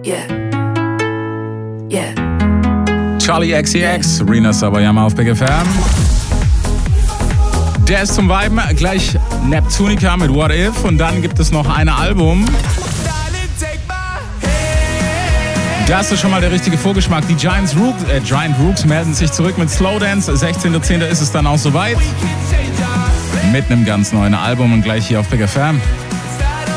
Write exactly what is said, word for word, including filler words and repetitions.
Yeah. Yeah. Charlie X C X, Rina Sawayama auf Big F M. Der ist zum Viben, gleich Neptunica mit What If und dann gibt es noch ein Album. Da hast du schon mal der richtige Vorgeschmack. Die Giants Rooks, äh, Giant Rooks melden sich zurück mit Slowdance. sechzehnter zehnter ist es dann auch soweit. Mit einem ganz neuen Album und gleich hier auf Big F M.